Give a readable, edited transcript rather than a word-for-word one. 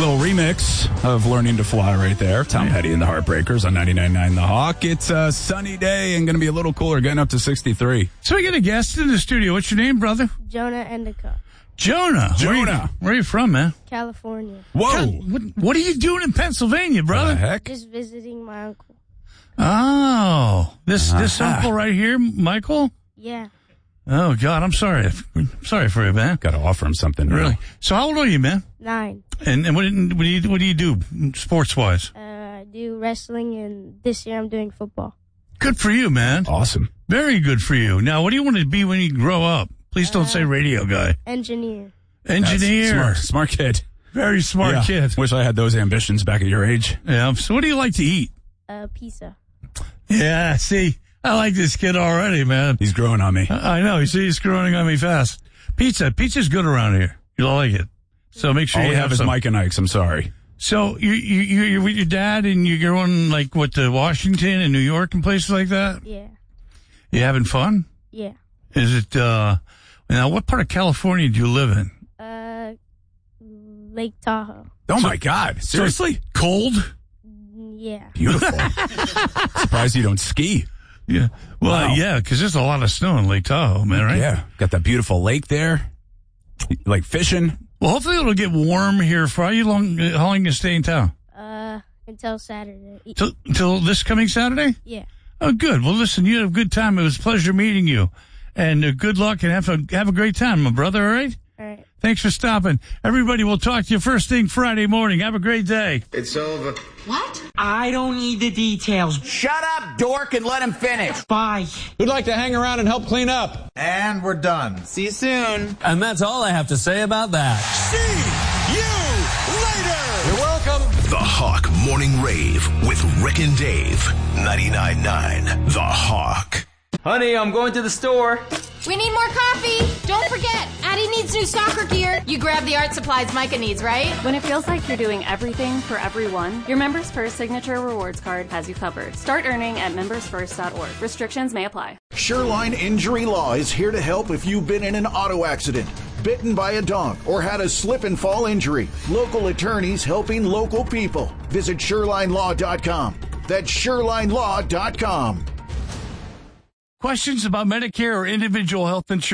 Little remix of Learning to Fly right there. Tom Petty and the Heartbreakers on 99.9 The Hawk. It's a sunny day and going to be a little cooler, getting up to 63. So we got a guest in the studio. What's your name, brother? Jonah Endicott. Jonah. Where are you from, man? California. Whoa. What are you doing in Pennsylvania, brother? What the heck? Just visiting my uncle. Oh, this uncle right here, Michael? Yeah. Oh, God, I'm sorry. I'm sorry for you, man. Got to offer him something. Really? So how old are you, man? 9. And what do you do sports-wise? I do wrestling, and this year I'm doing football. Good for you, man. Awesome. Very good for you. Now, what do you want to be when you grow up? Please don't say radio guy. Engineer. Engineer. Smart kid. Very smart kid. Wish I had those ambitions back at your age. Yeah. So what do you like to eat? Pizza. Yeah, see, I like this kid already, man. He's growing on me. I know. You see, he's growing on me fast. Pizza's good around here. You'll like it. So make sure All you we have is some. Mike and Ike's. I'm sorry. So you're with your dad and you're going to Washington and New York and places like that? Yeah. You having fun? Yeah. Is it, now what part of California do you live in? Lake Tahoe. Oh, my God. Seriously? Cold? Yeah. Beautiful. Surprised you don't ski. Yeah. Well, Wow. yeah, because there's a lot of snow in Lake Tahoe, man, right? Yeah. Got that beautiful lake there. Like fishing. Well, hopefully it'll get warm here for how long are you stay in town? Until Saturday. Till this coming Saturday? Yeah. Oh, good. Well, listen, you had a good time. It was a pleasure meeting you. And good luck and have a great time, my brother, all right? All right. Thanks for stopping. Everybody, we'll talk to you first thing Friday morning. Have a great day. It's over. What? I don't need the details. Shut up, dork, and let him finish. Bye. Who'd like to hang around and help clean up? And we're done. See you soon. And that's all I have to say about that. See you later! You're welcome. The Hawk Morning Rave with Rick and Dave. 99.9 The Hawk. Honey, I'm going to the store. We need more coffee. Don't forget, Addie needs new soccer gear. You grab the art supplies Micah needs, right? When it feels like you're doing everything for everyone, your Members First Signature Rewards Card has you covered. Start earning at membersfirst.org. Restrictions may apply. Shoreline Injury Law is here to help if you've been in an auto accident, bitten by a dog, or had a slip and fall injury. Local attorneys helping local people. Visit ShorelineLaw.com. That's ShorelineLaw.com. Questions about Medicare or individual health insurance?